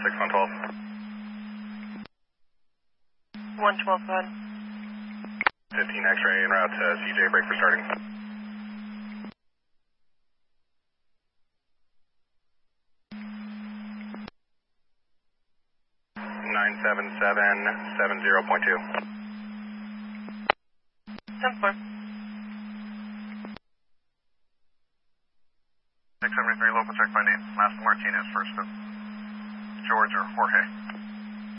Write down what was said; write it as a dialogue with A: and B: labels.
A: 6112.
B: 112, go ahead.
A: 15 X-ray en route to CJ, break for starting. Nine seven seven 70.2.
B: 10-4.
A: 673 local check by name. Master Martinez, first of George or Jorge.